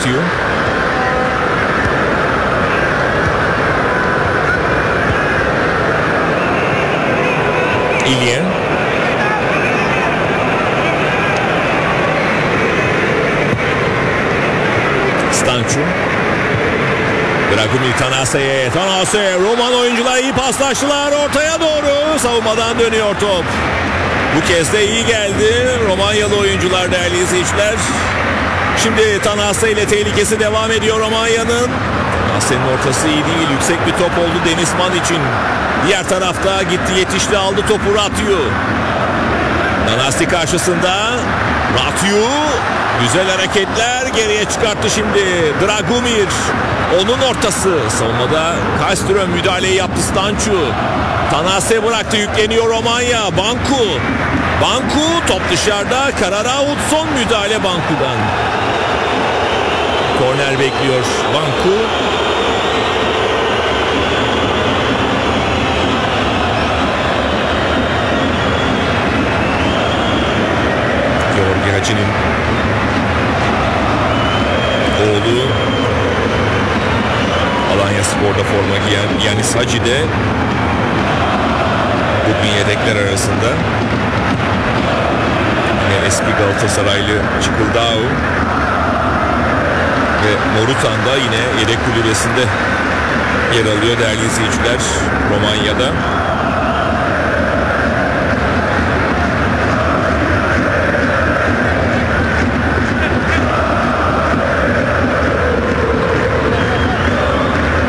Ratiu. İlye. Stancu. Dragomir Tanase'ye. Tanase. Roman oyuncular iyi paslaştılar. Ortaya doğru. Savunmadan dönüyor top. Bu kez de iyi geldi Romanyalı oyuncular değerli izleyiciler. Şimdi Tanase ile tehlikesi devam ediyor Romanya'nın. Tanase'nin ortası iyi değil. Yüksek bir top oldu Denizman için. Diğer tarafta gitti, yetişti, aldı topu Ratiu. Nanasi karşısında. Ratiu. Güzel hareketler, geriye çıkarttı şimdi Dragomir. Onun ortası. Savunmada Kallström müdahaleyi yaptı Stancu. Tanase bıraktı, yükleniyor Romanya. Banku top dışarıda. Karara son müdahale Banku'dan. Korner bekliyor Banku. Georgi Hacı'nın oğlu Alanyaspor'da forma giyen Yanis Hacı de bugün yedekler arasında. Yine eski Galatasaraylı Çıkıldao ve Morutan da yine yedek kulübesinde yer alıyor değerli izleyiciler Romanya'da.